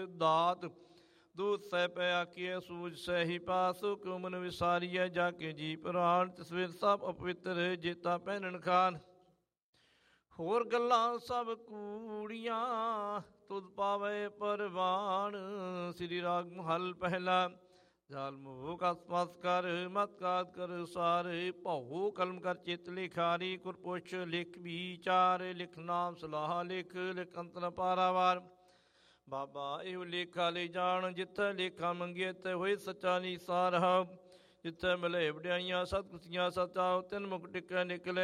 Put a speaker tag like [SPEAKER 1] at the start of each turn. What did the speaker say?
[SPEAKER 1] ਦਾਤ ਦੂਤ ਸਹਿ ਪੈ ਆਖੀਐ ਸੂਝ ਸਹਿ ਪਾਸ ਹੁਕਮ ਮਨ ਵਿਸਾਰੀਐ ਜਾ ਕੇ ਜੀ ਪ੍ਰਾਣ ਤਸਵੀਰ ਸਭ ਅਪਵਿੱਤਰ ਜੇਤਾ ਪਹਿਨਣ ਖਾਨ ਹੋਰ ਗੱਲਾਂ ਸਭ ਕੂੜੀਆਂ ਤੁਧ ਪਾਵੇ ਪਰਵਾਨ। ਸ੍ਰੀ ਰਾਗ ਮਹੱਲ ਪਹਿਲਾ। ਜਾਲ ਮੋਹ ਆਸਮਾਸ ਕਰ ਮਤ ਕਾਦ ਕਰ ਸਾਰ ਭਉ ਕਲਮ ਕਰ ਚਿਤ ਲਿਖਾਰੀ ਕੁਰਪੁਸ਼ ਲਿਖ ਵਿਚਾਰ ਲਿਖ ਨਾਮ ਸਲਾਹ ਲਿਖ ਲਿਖ ਅੰਤਰ ਪਾਰਾਵਾਰ। ਬਾਬਾ ਇਹੋ ਲੇਖਾ ਲੈ ਜਾਣ ਜਿੱਥੇ ਲੇਖਾ ਮੰਗੇ ਤੇ ਹੋਏ ਸੱਚਾ ਨਿਸਾਰ। ਜਿੱਥੇ ਮਿਲੇ ਵਡਿਆਈਆਂ ਸਤਿ ਖੁਸ਼ੀਆਂ ਸਚਾ ਤਿੰਨ ਮੁਖ ਟਿਕੈ ਨਿਕਲੇ